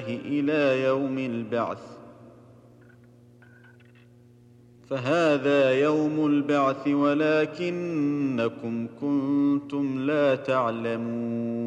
إلى يوم البعث، فهذا يوم البعث ولكنكم كنتم لا تعلمون.